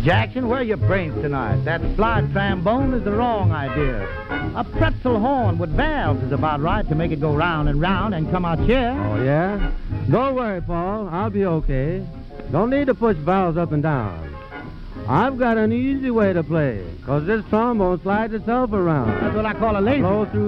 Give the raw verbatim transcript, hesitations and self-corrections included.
Jackson, where are your brains tonight? That slide trombone is the wrong idea. A pretzel horn with valves is about right to make it go round and round and come out here. Oh, yeah? Don't worry, Paul. I'll be okay. Don't need to push valves up and down. I've got an easy way to play, because this trombone slides itself around. That's what I call a lazy. Blow through